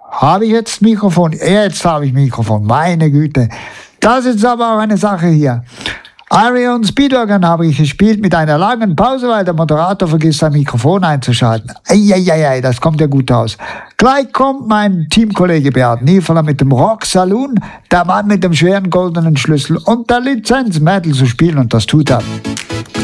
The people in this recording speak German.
Habe ich jetzt Mikrofon? Jetzt habe ich Mikrofon, meine Güte. Das ist aber auch eine Sache hier. Iron Speedwagon habe ich gespielt mit einer langen Pause, weil der Moderator vergisst, sein Mikrofon einzuschalten. Eieiei, das kommt ja gut aus. Gleich kommt mein Teamkollege Beat Niefeler mit dem Rock Saloon, der Mann mit dem schweren goldenen Schlüssel und der Lizenz, Metal zu spielen, und das tut er.